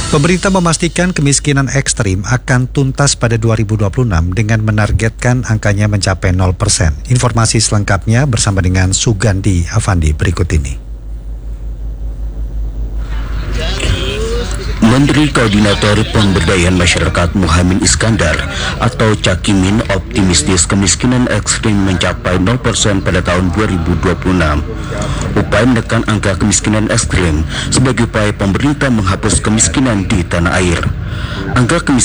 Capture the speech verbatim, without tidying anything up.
Pemerintah memastikan kemiskinan ekstrim akan tuntas pada dua ribu dua puluh enam dengan menargetkan angkanya mencapai nol persen. Informasi selengkapnya bersama dengan Sugandi Avandi berikut ini. Menteri Koordinator Pemberdayaan Masyarakat Muhammad Iskandar atau Cakimin optimistis kemiskinan ekstrim mencapai nol persen pada tahun dua ribu dua puluh enam. Upaya menekan angka kemiskinan ekstrim sebagai upaya pemerintah menghapus kemiskinan di tanah air. Angka kemiskinan